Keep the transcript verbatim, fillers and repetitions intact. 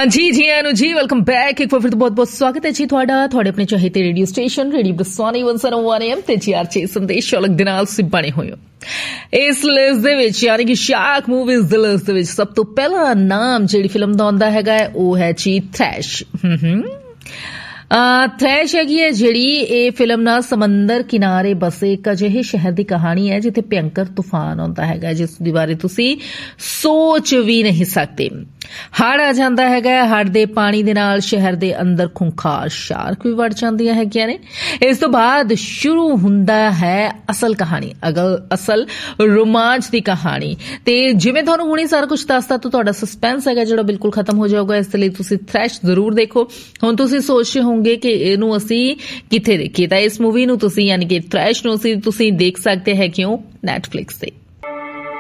हाँ जी जी आनु जी welcome back एक बार फिर तो बहुत बहुत स्वागत है जी ਤੁਹਾਡਾ ਤੁਹਾਡੇ ਆਪਣੇ ਚਾਹੀਦੇ radio station radio ਬਰਸਾਨੀ one oh one A M ਤੇ ਜੀ ਆਰ ਛੇ ਸੰਦੇਸ਼ ਅਲੱਗ ਦੇ ਨਾਲ ਤੁਸੀਂ ਬਣੇ ਹੋਏ ਹੋ ਇਸ ਲਿਸਟ ਦੇ ਵਿੱਚ ਯਾਨੀ ਕਿ ਸ਼ਾਰਕ ਮੂਵੀਜ਼ ਦੀ ਲਿਸਟ ਦੇ ਵਿੱਚ ਸਭ ਤੋਂ ਪਹਿਲਾ ਨਾਮ ਜਿਹੜੀ ਫਿਲਮ ਦਾ ਆਉਂਦਾ ਹੈਗਾ ਉਹ ਹੈ ਜੀ ਥ੍ਰੈਸ਼ ਹੂੰ ਹੂੰ ਥ੍ਰੈਸ਼ ਹੈਗੀ ਹੈ ਜਿਹੜੀ ਇਹ ਫਿਲਮ ਨਾ ਸਮੁੰਦਰ ਕਿਨਾਰੇ ਬਸੇ ਇੱਕ ਅਜਿਹੇ ਸ਼ਹਿਰ ਦੀ ਕਹਾਣੀ ਹੈ ਜਿੱਥੇ ਭਿਅੰਕਰ ਤੂਫਾਨ ਆਉਂਦਾ ਹੈਗਾ ਜਿਸ ਦੇ ਬਾਰੇ ਤੁਸੀਂ ਸੋਚ ਵੀ ਨਹੀਂ ਸਕਦੇ ਹੜ ਆ ਜਾਂਦਾ ਹੈਗਾ ਹੜ ਦੇ ਪਾਣੀ ਦੇ ਨਾਲ ਸ਼ਹਿਰ ਦੇ ਅੰਦਰ ਖੁੰਖਾਰ ਸ਼ਾਰਕ ਵੀ ਵੜ ਜਾਂਦੀਆਂ ਹੈਗੀਆਂ ਨੇ ਇਸ ਤੋਂ ਬਾਅਦ ਸ਼ੁਰੂ ਹੁੰਦਾ ਹੈ ਅਸਲ ਕਹਾਣੀ ਅਗਲ ਅਸਲ ਰੋਮਾਂਚ ਦੀ ਕਹਾਣੀ ਤੇ ਜਿਵੇਂ ਤੁਹਾਨੂੰ ਹੁਣੇ ਸਾਰਾ ਕੁਝ ਦੱਸਤਾ ਤਾਂ ਤੁਹਾਡਾ ਸਸਪੈਂਸ ਹੈਗਾ ਜਿਹੜਾ ਬਿਲਕੁਲ ਖਤਮ ਹੋ ਜਾਊਗਾ ਇਸ ਲਈ ਤੁਸੀਂ ਥ੍ਰੈਸ਼ ਜ਼ਰੂਰ ਦੇਖੋ ਹੁਣ ਤੁਸੀਂ ਸੋਚ ਰਹੇ ਹੋਗੇ ਕਿ ਇਹਨੂੰ ਅਸੀਂ ਕਿੱਥੇ ਦੇਖੀਏ ਤਾਂ ਇਸ ਮੂਵੀ ਨੂੰ ਤੁਸੀਂ ਯਾਨੀ ਕਿ ਥ੍ਰੈਸ਼ ਨੂੰ ਤੁਸੀਂ ਦੇਖ ਸਕਦੇ ਹੈ ਕਿਉਂ ਨੈਟਫਲਿਕਸ ਤੇ